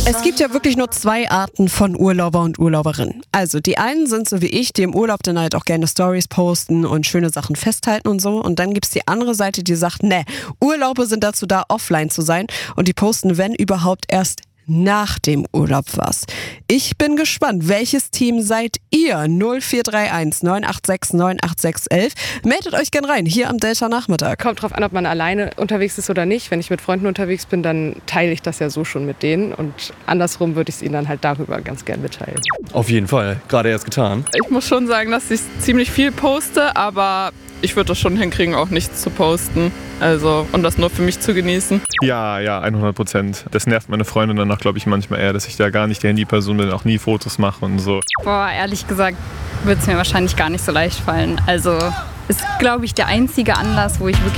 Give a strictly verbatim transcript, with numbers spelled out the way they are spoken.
Es gibt ja wirklich nur zwei Arten von Urlauber und Urlauberinnen. Also die einen sind so wie ich, die im Urlaub dann halt auch gerne Stories posten und schöne Sachen festhalten und so. Und dann gibt's die andere Seite, die sagt, ne, Urlaube sind dazu da, offline zu sein. Und die posten, wenn überhaupt, erst nach dem Urlaub was. Ich bin gespannt, welches Team seid ihr? null vier drei eins neun acht sechs neun acht sechs eins eins. Meldet euch gern rein, hier am Delta Nachmittag. Kommt drauf an, ob man alleine unterwegs ist oder nicht. Wenn ich mit Freunden unterwegs bin, dann teile ich das ja so schon mit denen. Und andersrum würde ich es ihnen dann halt darüber ganz gern mitteilen. Auf jeden Fall, gerade erst getan. Ich muss schon sagen, dass ich ziemlich viel poste, aber ich würde das schon hinkriegen, auch nichts zu posten. Also, und das nur für mich zu genießen. Ja, ja, hundert Prozent. Das nervt meine Freundin danach, glaube ich, manchmal eher, dass ich da gar nicht die Handyperson bin, auch nie Fotos mache und so. Boah, ehrlich gesagt, wird es mir wahrscheinlich gar nicht so leicht fallen. Also, ist, glaube ich, der einzige Anlass, wo ich wirklich